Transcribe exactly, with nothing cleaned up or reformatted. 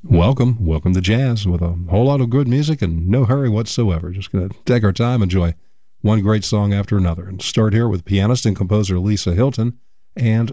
Welcome, welcome to jazz with a whole lot of good music and no hurry whatsoever. Just going to take our time, enjoy one great song after another, and start here with pianist and composer Lisa Hilton and